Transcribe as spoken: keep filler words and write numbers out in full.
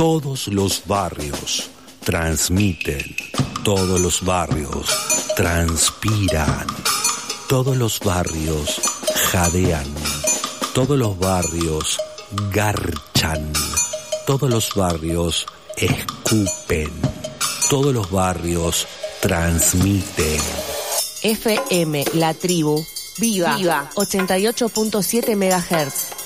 Todos los barrios transmiten, todos los barrios transpiran, todos los barrios jadean, todos los barrios garchan, todos los barrios escupen, todos los barrios transmiten. F M La Tribu, viva, viva, ochenta y ocho punto siete megahertz.